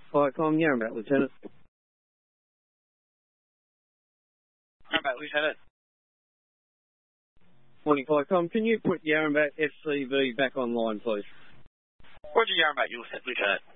Viacom, Yarrambat, Lieutenant. Yarrambat, Lieutenant. Morning, Viacom. Can you put Yarrambat FCV back online, please? Roger, Yarrambat, Lieutenant.